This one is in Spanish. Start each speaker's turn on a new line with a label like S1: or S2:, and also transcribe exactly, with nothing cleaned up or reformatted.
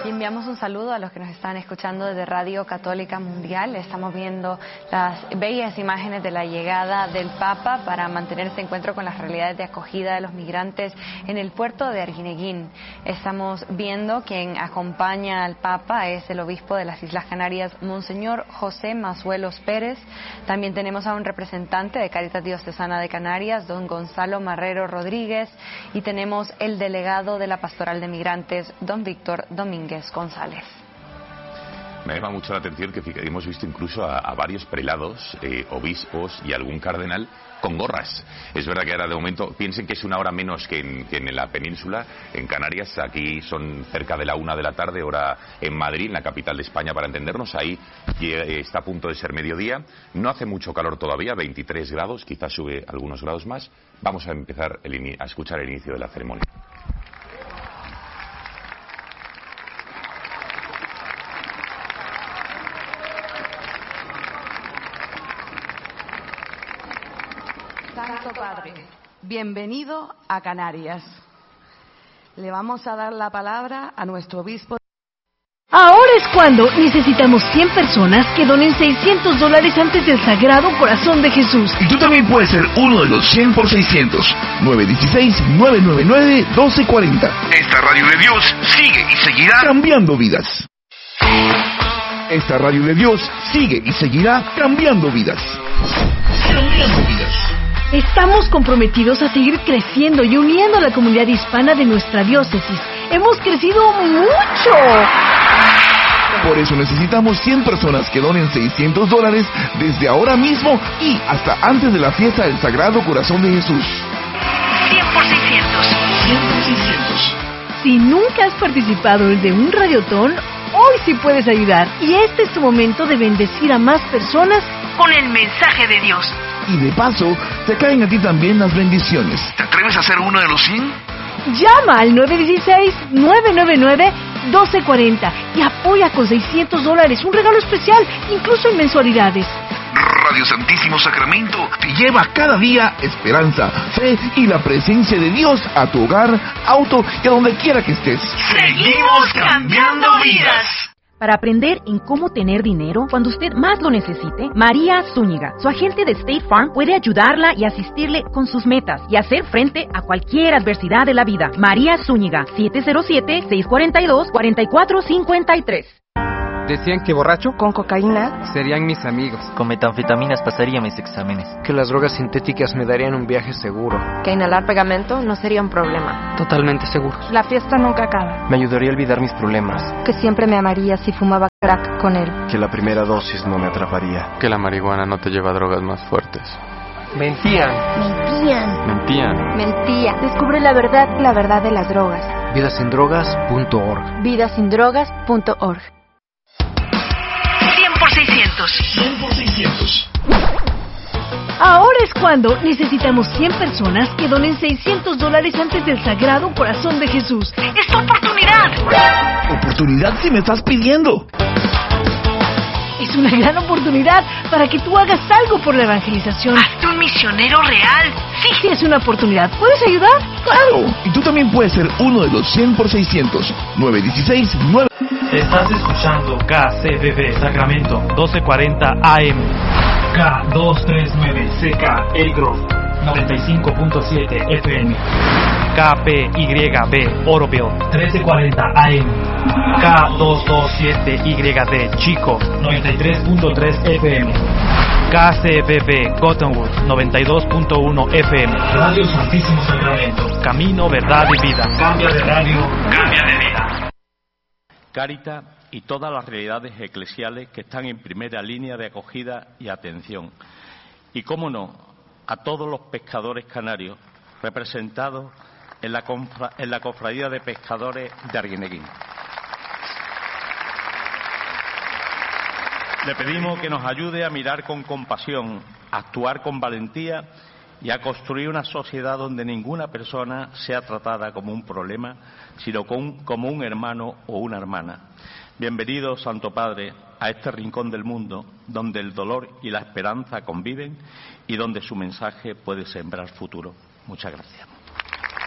S1: Y enviamos un saludo a los que nos están escuchando desde Radio Católica Mundial. Estamos viendo las bellas imágenes de la llegada del Papa para mantener este encuentro con las realidades de acogida de los migrantes en el puerto de Arguineguín. Estamos viendo quien acompaña al Papa es el obispo de las Islas Canarias, Monseñor José Mazuelos Pérez. También tenemos a un representante de Cáritas Diocesana de Canarias, don Gonzalo Marrero Rodríguez, y tenemos el delegado de la Pastoral de Migrantes, don Víctor Domínguez González.
S2: Me llama mucho la atención que hemos visto incluso a, a varios prelados, eh, obispos y algún cardenal con gorras. Es verdad que ahora de momento piensen que es una hora menos que en, que en la península, en Canarias. Aquí son cerca de la una de la tarde, hora en Madrid, en la capital de España, para entendernos. Ahí está a punto de ser mediodía. No hace mucho calor todavía, veintitrés grados, quizás sube algunos grados más. Vamos a empezar el, a escuchar el inicio de la ceremonia.
S3: Santo Padre, bienvenido a Canarias. Le vamos a dar la palabra a nuestro obispo.
S4: Ahora es cuando necesitamos cien personas que donen seiscientos dólares antes del Sagrado Corazón de Jesús.
S5: Y tú también puedes ser uno de los cien por seiscientos. nueve uno seis, nueve nueve nueve, uno dos cuatro cero. Esta radio de Dios sigue y seguirá cambiando vidas. Esta radio de Dios sigue y seguirá cambiando vidas. Cambiando vidas.
S4: Estamos comprometidos a seguir creciendo y uniendo a la comunidad hispana de nuestra diócesis. Hemos crecido mucho.
S5: Por eso necesitamos cien personas que donen seiscientos dólares desde ahora mismo y hasta antes de la fiesta del Sagrado Corazón de Jesús.
S4: cien por seiscientos. cien por seiscientos. Si nunca has participado de un radiotón, hoy sí puedes ayudar. Y este es tu momento de bendecir a más personas con el mensaje de Dios.
S5: Y de paso, te caen a ti también las bendiciones. ¿Te atreves a ser uno de los cien?
S4: Llama al nueve uno seis, nueve nueve nueve, uno dos cuatro cero y apoya con seiscientos dólares, un regalo especial, incluso en mensualidades.
S5: Radio Santísimo Sacramento te lleva cada día esperanza, fe y la presencia de Dios a tu hogar, auto y a donde quiera que estés.
S4: ¡Seguimos cambiando vidas! Para aprender en cómo tener dinero cuando usted más lo necesite, María Zúñiga, su agente de State Farm, puede ayudarla y asistirle con sus metas y hacer frente a cualquier adversidad de la vida. María Zúñiga, siete cero siete, seis cuatro dos, cuatro cuatro cinco tres.
S6: Decían que borracho
S7: con cocaína
S6: serían mis amigos.
S8: Con metanfetaminas pasaría mis exámenes.
S6: Que las drogas sintéticas me darían un viaje seguro.
S7: Que inhalar pegamento no sería un problema.
S6: Totalmente seguro.
S7: La fiesta nunca acaba.
S6: Me ayudaría a olvidar mis problemas.
S7: Que siempre me amaría si fumaba crack con él.
S9: Que la primera dosis no me atraparía.
S10: Que la marihuana no te lleva a drogas más fuertes.
S6: Mentían.
S7: Mentían.
S10: Mentían.
S7: Mentía. Descubre la verdad, la verdad de las drogas.
S6: Vidasindrogas punto org.
S7: Vidasindrogas punto org.
S4: cien por seiscientos.
S5: cien por seiscientos.
S4: Ahora es cuando necesitamos cien personas que donen seiscientos dólares antes del Sagrado Corazón de Jesús. ¡Es tu oportunidad!
S5: ¿Oportunidad si me estás pidiendo?
S4: Es una gran oportunidad para que tú hagas algo por la evangelización.
S3: ¡Hazte un misionero real!
S4: Sí, sí, es una oportunidad. ¿Puedes ayudar?
S5: ¡Claro! Y tú también puedes ser uno de los cien por seiscientos. nueve uno seis, nueve...
S11: Estás escuchando K C B B Sacramento doce cuarenta A M, K doscientos treinta y nueve C K El Grove noventa y cinco punto siete F M, K P Y B Oroville trece cuarenta A M, K doscientos veintisiete Y D Chico noventa y tres punto tres F M, K C B B Cottonwood noventa y dos punto uno F M. Radio Santísimo Sacramento, camino, verdad y vida. Cambia de radio, cambia de vida.
S12: Cáritas y todas las realidades eclesiales que están en primera línea de acogida y atención. Y, cómo no, a todos los pescadores canarios representados en la, confra, en la Cofradía de Pescadores de Arguineguín. Le pedimos que nos ayude a mirar con compasión, a actuar con valentía y a construir una sociedad donde ninguna persona sea tratada como un problema, sino como un hermano o una hermana. Bienvenido, Santo Padre, a este rincón del mundo donde el dolor y la esperanza conviven y donde su mensaje puede sembrar futuro. Muchas gracias.